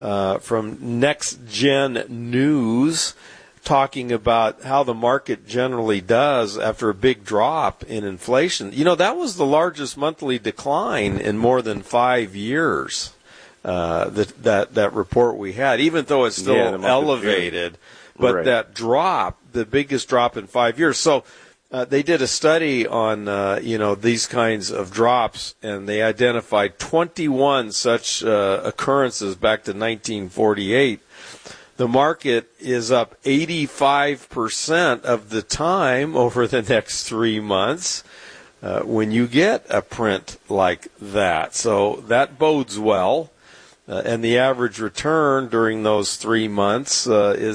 from Next Gen News, talking about how the market generally does after a big drop in inflation. That was the largest monthly decline in more than 5 years. That report we had, even though it's still elevated, but right. That drop, the biggest drop in 5 years. So they did a study on these kinds of drops, and they identified 21 such occurrences back to 1948. The market is up 85% of the time over the next 3 months when you get a print like that. So that bodes well. And the average return during those 3 months is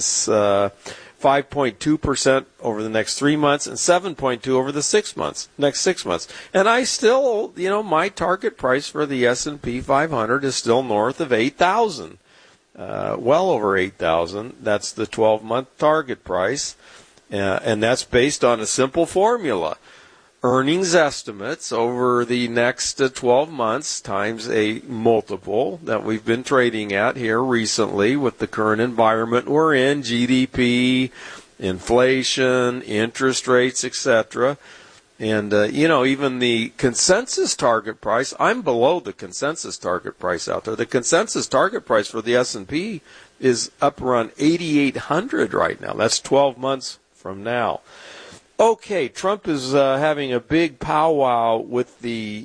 5.2% over the next 3 months and 7.2% over the next 6 months. And I still, my target price for the S&P 500 is still north of 8,000. Well over 8,000. That's the 12-month target price. And that's based on a simple formula. Earnings estimates over the next 12 months times a multiple that we've been trading at here recently with the current environment we're in, GDP, inflation, interest rates, etc. And, even the consensus target price, I'm below the consensus target price out there. The consensus target price for the S&P is up around 8,800 right now. That's 12 months from now. Okay, Trump is having a big powwow with the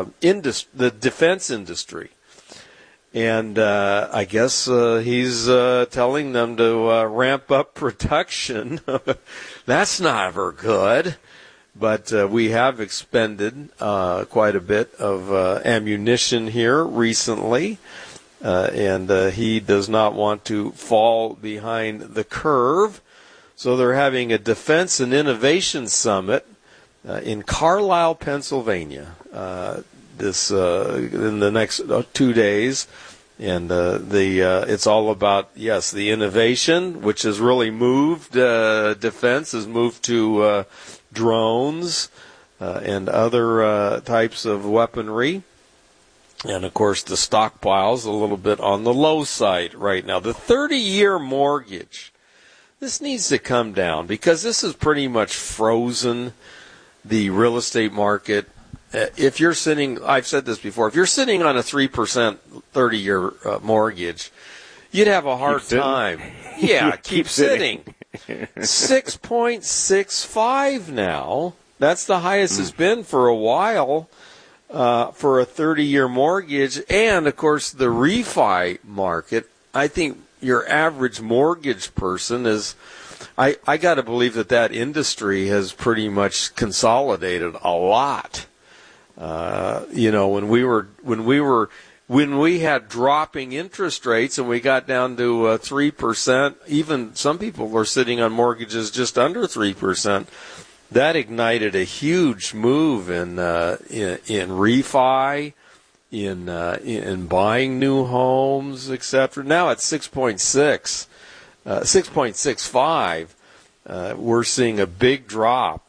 defense industry. And I guess he's telling them to ramp up production. That's never good. But we have expended quite a bit of ammunition here recently. And he does not want to fall behind the curve. So they're having a Defense and Innovation Summit in Carlisle, Pennsylvania, in the next 2 days, and it's all about the innovation, which has really moved. Defense has moved to drones and other types of weaponry, and of course the stockpile's a little bit on the low side right now. The 30-year mortgage. This needs to come down because this has pretty much frozen the real estate market. If you're sitting, I've said this before, if you're sitting on a 3% 30-year mortgage, you'd have a hard time. Yeah, keep sitting. 6.65 now. That's the highest it's been for a while for a 30-year mortgage. And, of course, the refi market, I think your average mortgage person is, I got to believe that industry has pretty much consolidated a lot. When we had dropping interest rates and we got down to 3%, even some people were sitting on mortgages just under 3%. That ignited a huge move in refi. In buying new homes, etc. Now at 6.65, we're seeing a big drop.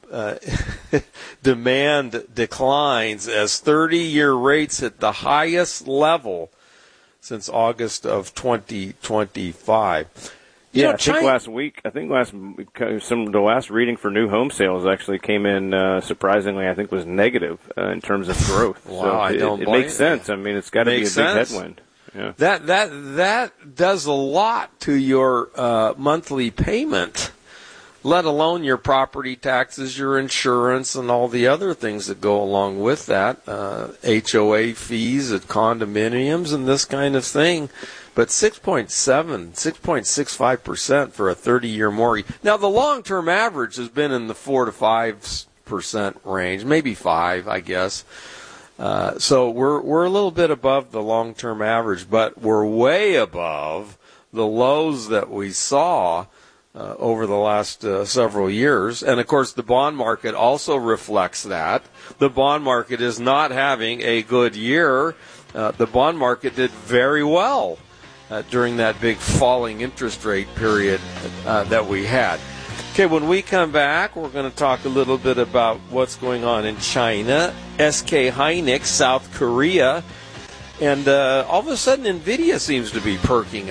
Demand declines as 30-year rates hit the highest level since August of 2025. I think last week, the last reading for new home sales actually came in surprisingly, I think, was negative in terms of growth. Wow, so it makes sense. I mean, it's got to be a big headwind. Yeah. That does a lot to your monthly payment, let alone your property taxes, your insurance, and all the other things that go along with that, HOA fees at condominiums and this kind of thing. But 6.65% for a 30-year mortgage. Now, the long-term average has been in the 4 to 5% range, maybe 5, I guess. So we're a little bit above the long-term average, but we're way above the lows that we saw over the last several years. And, of course, the bond market also reflects that. The bond market is not having a good year. The bond market did very well during that big falling interest rate period that we had. Okay, when we come back, we're going to talk a little bit about what's going on in China, SK Hynix, South Korea, and all of a sudden NVIDIA seems to be perking